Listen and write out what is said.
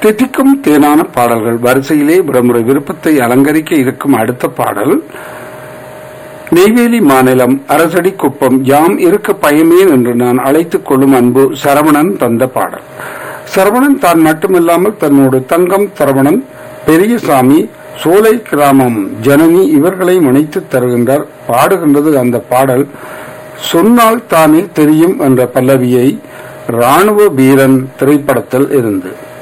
தித்திக்கும் தேனான பாடல்கள் வரிசையிலே விடுமுறை விருப்பத்தை அலங்கரிக்க இருக்கும் அடுத்த பாடல் நெய்வேலி மாநிலம் அரசடி குப்பம் யாம் இருக்க பயமேன் என்று நான் அழைத்துக் கொள்ளும் அன்பு சரவணன் தந்த பாடல். சரவணன் தான் மட்டுமில்லாமல் தன்னோடு தங்கம் சரவணன், பெரியசாமி, சோலை கிராமம் ஜனனி இவர்களை இணைத்து தருகின்றார். பாடுகின்றது அந்த பாடல் சொன்னால் தானே தெரியும் என்ற பல்லவியை ராணுவ வீரன் திரைப்படத்தில் இருந்து.